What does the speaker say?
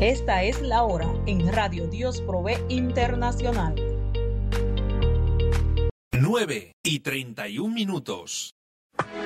Esta es la hora en Radio Dios Provee Internacional. 9:31.